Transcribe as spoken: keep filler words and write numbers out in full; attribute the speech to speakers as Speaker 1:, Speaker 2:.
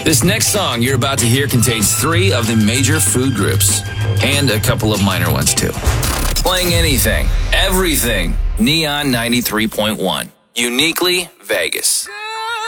Speaker 1: This next song you're about to hear contains three of the major food groups, and a couple of minor ones too. Playing anything, everything, Neon ninety-three point one. Uniquely Vegas.